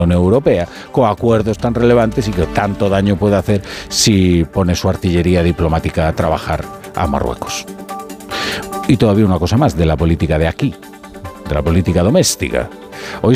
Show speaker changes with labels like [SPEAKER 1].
[SPEAKER 1] Europea, con acuerdos tan relevantes y que tanto daño puede hacer si pone su artillería diplomática a trabajar a Marruecos. Y todavía una cosa más de la política de aquí, de la política doméstica. Hoy